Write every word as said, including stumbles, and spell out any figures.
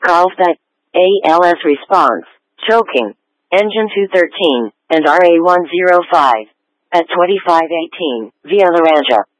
Carlsbad, A L S response, choking, engine two thirteen, and R A one oh five. At twenty-five eighteen, via Laranja.